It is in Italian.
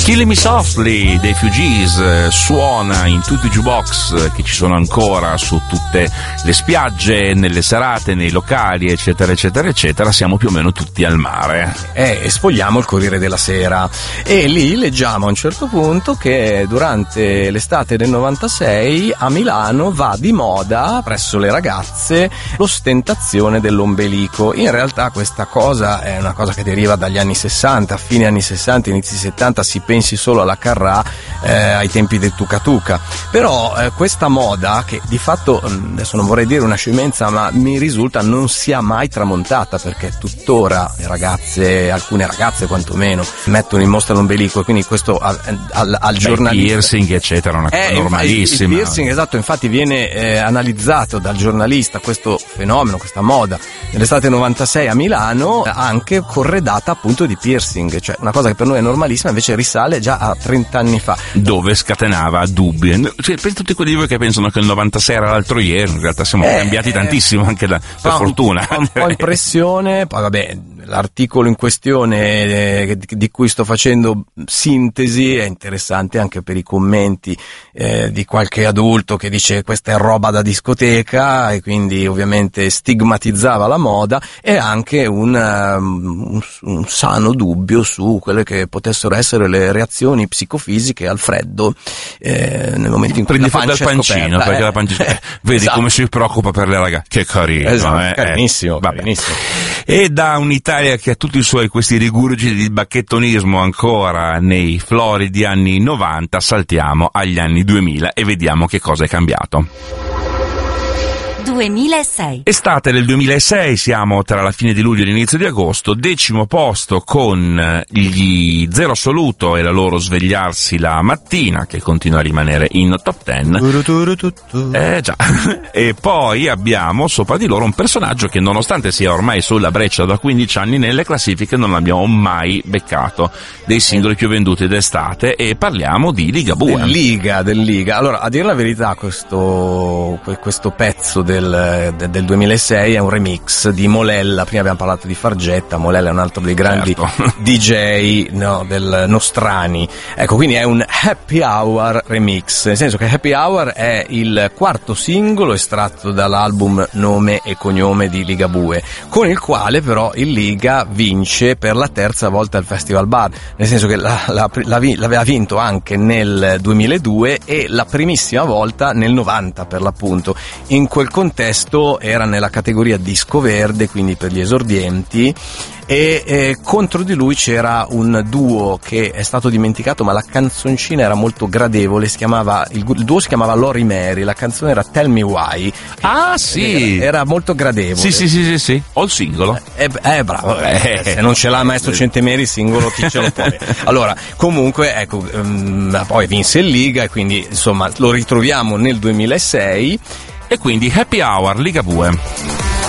Killing Me Softly dei Fugees suona in tutti i jukebox che ci sono ancora su tutte le spiagge, nelle serate, nei locali, eccetera eccetera eccetera. Siamo più o meno tutti al mare e sfogliamo il Corriere della Sera e lì leggiamo a un certo punto che durante l'estate del 96 a Milano va di moda presso le ragazze l'ostentazione dell'ombelico. In realtà questa cosa è una cosa che deriva dagli anni 60, fine anni 60, inizi 70, si pensi solo alla Carrà ai tempi del Tuca Tuca. Però questa moda, che di fatto adesso non vorrei dire una scemenza, ma mi risulta non sia mai tramontata, perché tuttora le ragazze, alcune ragazze quantomeno, mettono in mostra l'ombelico, e quindi questo al giornalista, piercing eccetera, una cosa normalissima. Il piercing, esatto, infatti viene analizzato dal giornalista questo fenomeno, questa moda nell'estate 96 a Milano, anche corredata appunto di piercing, cioè una cosa che per noi è normalissima invece risale già a 30 anni fa, dove scatenava dubbi. Cioè, per tutti quelli di voi che pensano che il 96 era l'altro ieri, in realtà siamo cambiati tantissimo, anche per fortuna. Un po' impressione. Poi vabbè, l'articolo in questione di cui sto facendo sintesi è interessante anche per i commenti di qualche adulto che dice questa è roba da discoteca, e quindi ovviamente stigmatizzava la moda, e anche un sano dubbio su quelle che potessero essere le reazioni psicofisiche al freddo nel momento in cui prendi la pancia fuori dal pancino, perché la pancia vedi esatto. Come si preoccupa per le ragazze, che carino, esatto, carinissimo. E da un'Italia che ha tutti i suoi questi rigurgiti di bacchettonismo ancora nei floridi anni 90, saltiamo agli anni 2000 e vediamo che cosa è cambiato. 2006. Estate del 2006, siamo tra la fine di luglio e l'inizio di agosto, 10° posto con gli Zero Assoluto e la loro Svegliarsi la mattina, che continua a rimanere in top 10. Già. E poi abbiamo sopra di loro un personaggio che, nonostante sia ormai sulla breccia da 15 anni, nelle classifiche non l'abbiamo mai beccato, dei singoli più venduti d'estate, e parliamo di Ligabue. Del Liga. Allora, a dire la verità, questo pezzo del 2006 è un remix di Molella. Prima abbiamo parlato di Fargetta, Molella è un altro dei grandi DJ del Nostrani, ecco, quindi è un Happy Hour remix, nel senso che Happy Hour è il quarto singolo estratto dall'album Nome e Cognome di Ligabue, con il quale però il Liga vince per la terza volta il Festival Bar, nel senso che l'aveva vinto anche nel 2002 e la primissima volta nel 90 per l'appunto. In quel contesto era nella categoria disco verde, quindi per gli esordienti, e contro di lui c'era un duo che è stato dimenticato, ma la canzoncina era molto gradevole, il duo si chiamava Lori Mary, la canzone era Tell Me Why. Ah sì, era molto gradevole. Sì, ho il singolo. Bravo, se non ce l'ha Maestro Centemeri il singolo, chi ce lo può? Allora, comunque, ecco, poi vinse il Liga, e quindi insomma lo ritroviamo nel 2006. E quindi Happy Hour, Ligabue.